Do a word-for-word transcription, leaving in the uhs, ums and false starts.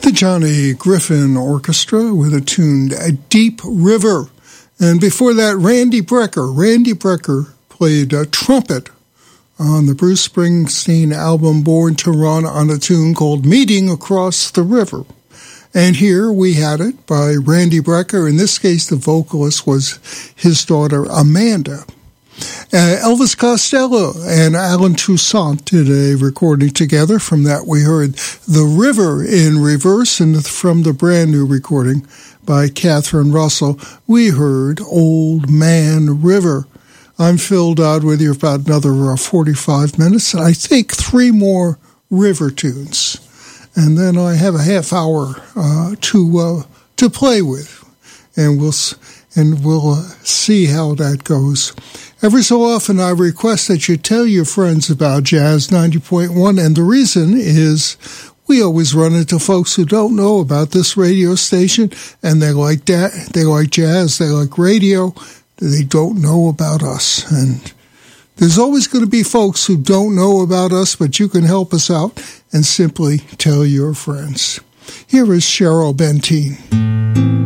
The Johnny Griffin Orchestra with a tune, A Deep River. And before that, Randy Brecker. Randy Brecker played a trumpet on the Bruce Springsteen album Born to Run on a tune called Meeting Across the River. And here we had it by Randy Brecker. In this case, the vocalist was his daughter, Amanda. Uh, Elvis Costello and Alan Toussaint did a recording together. From that, we heard The River in Reverse, and from the brand new recording by Catherine Russell, we heard Old Man River. I'm Phil Dodd with you for about another uh, forty-five minutes, and I think three more river tunes. And then I have a half hour uh, to uh, to play with, and we'll and we'll uh, see how that goes. Every so often, I request that you tell your friends about Jazz ninety point one, and the reason is we always run into folks who don't know about this radio station, and they like that, they like jazz, they like radio, they don't know about us. And there's always going to be folks who don't know about us, but you can help us out and simply tell your friends. Here is Cheryl Benteen.